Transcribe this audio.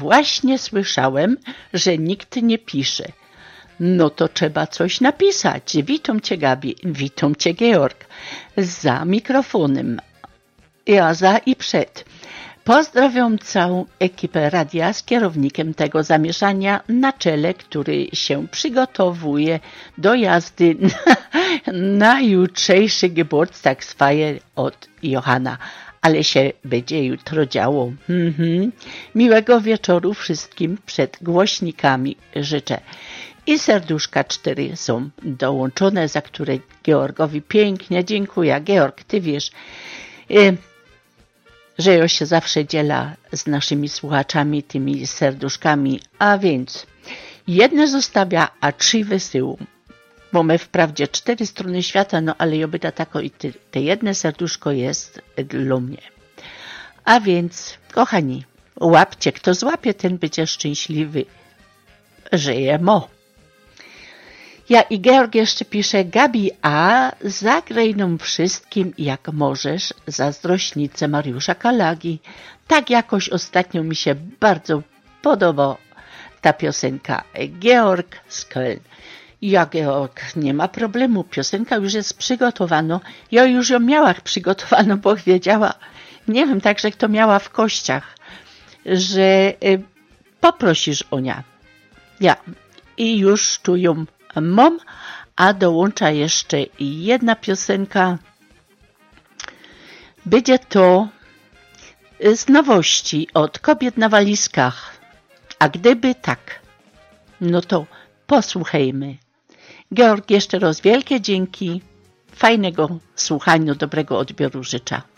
Właśnie słyszałem, że nikt nie pisze. No to trzeba coś napisać. Witam cię, Gabi. Witam cię, Georg. Za mikrofonem. Ja za i przed. Pozdrawiam całą ekipę radia z kierownikiem tego zamieszania na czele, który się przygotowuje do jazdy na jutrzejszy Geburtstagsfeier od Johana. Ale się będzie jutro działo. Miłego wieczoru wszystkim przed głośnikami życzę. I serduszka 4 są dołączone, za które Georgowi pięknie dziękuję. Georg, ty wiesz, że ja się zawsze dziela z naszymi słuchaczami tymi serduszkami, a więc jedne zostawia, a 3 wysyłam. Bo my wprawdzie 4 strony świata, no ale jobyta tako i te jedne serduszko jest dla mnie. A więc, kochani, łapcie, kto złapie, ten będzie szczęśliwy. Żyjemo. Ja i Georg jeszcze pisze, Gabi, a zagraj nam wszystkim, jak możesz, zazdrośnicę Mariusza Kalagi. Tak jakoś ostatnio mi się bardzo podoba ta piosenka. Georg z Köln. Ja, Georg, nie ma problemu, piosenka już jest przygotowana. Ja już ją miała przygotowaną, bo wiedziała, nie wiem, także kto miała w kościach, że poprosisz o nią. Ja, i już tu ją mam, a dołącza jeszcze jedna piosenka. Będzie to z nowości od Kobiet na walizkach. A gdyby tak, no to posłuchajmy. Georg, jeszcze raz wielkie dzięki. Fajnego słuchania, dobrego odbioru życzę.